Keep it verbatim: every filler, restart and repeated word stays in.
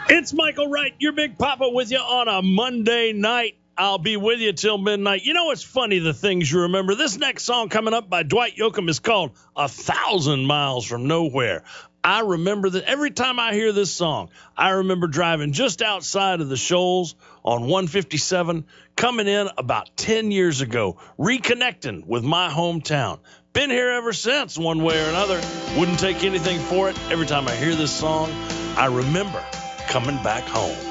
It's Michael Wright, your Big Papa, with you on a Monday night. I'll be with you till midnight. You know, it's funny, the things you remember. This next song coming up by Dwight Yoakam is called A Thousand Miles from Nowhere. I remember that every time I hear this song, I remember driving just outside of the Shoals on one fifty-seven, coming in about ten years ago, reconnecting with my hometown. Been here ever since, one way or another. Wouldn't take anything for it. Every time I hear this song, I remember coming back home.